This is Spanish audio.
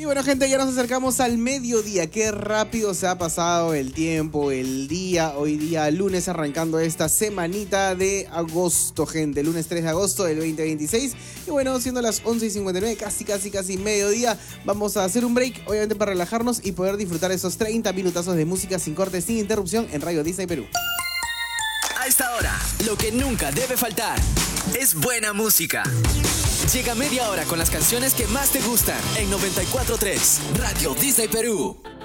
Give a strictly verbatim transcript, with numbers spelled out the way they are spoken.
bueno, gente, ya nos acercamos al mediodía. Qué rápido se ha pasado el tiempo, el día. Hoy día lunes, arrancando esta semanita de agosto, gente. Lunes tres de agosto del veinte veintiséis. Y bueno, siendo las once y cincuenta y nueve, casi, casi, casi mediodía, vamos a hacer un break, obviamente para relajarnos y poder disfrutar esos treinta minutazos de música sin corte, sin interrupción en Radio Disney Perú. A esta hora, lo que nunca debe faltar es buena música. Llega media hora con las canciones que más te gustan en noventa y cuatro punto tres Radio Disney Perú.